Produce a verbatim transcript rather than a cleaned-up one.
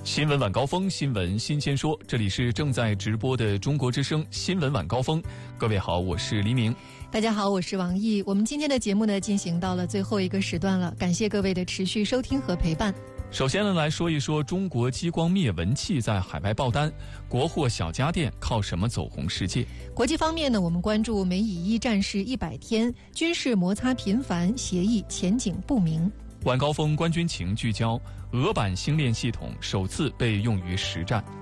新闻晚高峰，新闻新鲜说，这里是正在直播的中国之声新闻晚高峰。各位好，我是黎明。 大家好，我是王毅。我们今天的节目呢，进行到了最后一个时段了，感谢各位的持续收听和陪伴。 首先呢，来说一说中国激光灭蚊器在海外爆单，国货小家电靠什么走红世界？ 国际方面呢，我们关注美以一战事一百天，军事摩擦频繁，协议前景不明。 晚高峰官军情聚焦，俄版星链系统首次被用于实战。